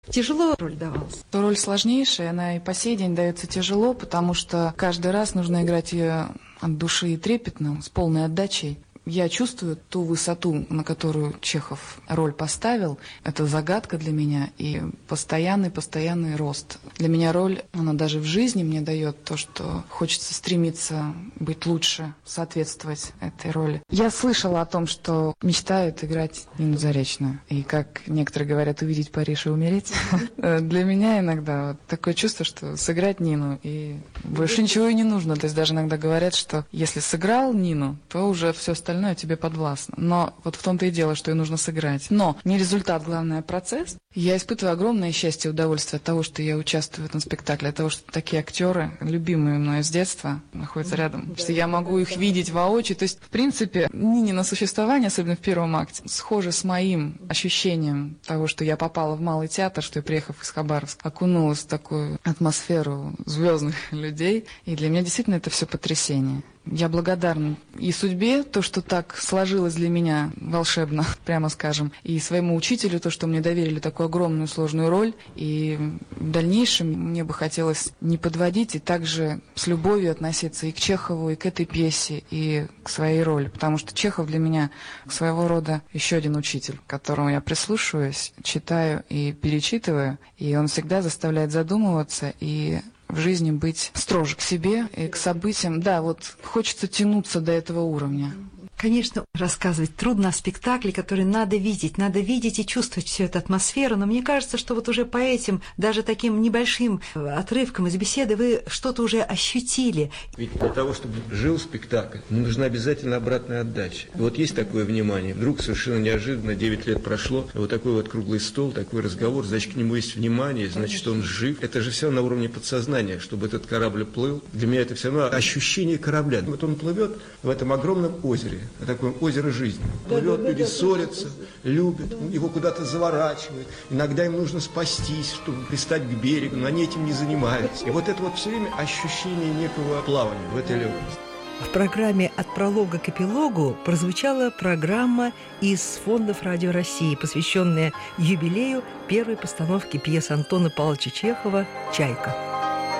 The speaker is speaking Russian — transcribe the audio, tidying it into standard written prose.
Тяжело роль давалась? Роль сложнейшая, она и по сей день дается тяжело, потому что каждый раз нужно играть ее от души и трепетно, с полной отдачей. Я чувствую ту высоту, на которую Чехов роль поставил. Это загадка для меня и постоянный рост. Для меня роль, она даже в жизни мне дает то, что хочется стремиться быть лучше, соответствовать этой роли. Я слышала о том, что мечтают играть Нину Заречную. И, как некоторые говорят, увидеть Париж и умереть. Для меня иногда такое чувство, что сыграть Нину, и больше ничего и не нужно. То есть даже иногда говорят, что если сыграл Нину, то уже все остальное тебе подвластно. Но вот в том-то и дело, что ее нужно сыграть. Но не результат, главное, а процесс. Я испытываю огромное счастье и удовольствие от того, что я участвую в этом спектакле, от того, что такие актеры, любимые мною с детства, находятся рядом, что я могу их видеть воочию. То есть, в принципе, Нинино существование, особенно в первом акте, схоже с моим ощущением того, что я попала в Малый театр, что я, приехав из Хабаровска, окунулась в такую атмосферу звездных людей. И для меня действительно это все потрясение. Я благодарна и судьбе, то, что так сложилось для меня волшебно, прямо скажем, и своему учителю, то, что мне доверили такую огромную сложную роль. И в дальнейшем мне бы хотелось не подводить и также с любовью относиться и к Чехову, и к этой пьесе, и к своей роли. Потому что Чехов для меня своего рода еще один учитель, к которому я прислушиваюсь, читаю и перечитываю. И он всегда заставляет задумываться и в жизни быть строже к себе и к событиям. Да, вот хочется тянуться до этого уровня. Конечно, рассказывать трудно о спектакле, который надо видеть и чувствовать всю эту атмосферу, но мне кажется, что вот уже по этим, даже таким небольшим отрывкам из беседы вы что-то уже ощутили. Ведь для того, чтобы жил спектакль, нужна обязательно обратная отдача. И вот есть такое внимание, вдруг совершенно неожиданно, 9 лет прошло, вот такой вот круглый стол, такой разговор, значит, к нему есть внимание, значит, он жив. Это же все на уровне подсознания, чтобы этот корабль плыл. Для меня это все равно ощущение корабля. Вот он плывет в этом огромном озере, такое озеро жизни. Плывет, люди ссорятся, любят, его куда-то заворачивают. Иногда им нужно спастись, чтобы пристать к берегу, но они этим не занимаются. И вот это вот все время ощущение некого плавания в этой легкости. В программе «От пролога к эпилогу» прозвучала программа из фондов Радио России, посвященная юбилею первой постановки пьесы Антона Павловича Чехова «Чайка».